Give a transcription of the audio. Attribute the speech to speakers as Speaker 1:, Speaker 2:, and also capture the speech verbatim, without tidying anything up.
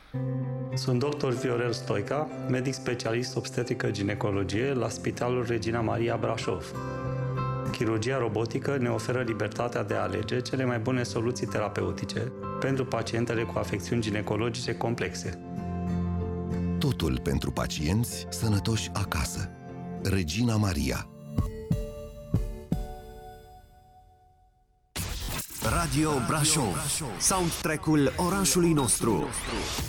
Speaker 1: Sunt doctor Viorel Stoica, medic specialist obstetrică-ginecologie la Spitalul Regina Maria Brașov. Chirurgia robotică ne oferă libertatea de a alege cele mai bune soluții terapeutice pentru pacientele cu afecțiuni ginecologice complexe.
Speaker 2: Totul pentru pacienți sănătoși acasă. Regina Maria.
Speaker 3: Radio Brașov, soundtrack-ul orașului nostru.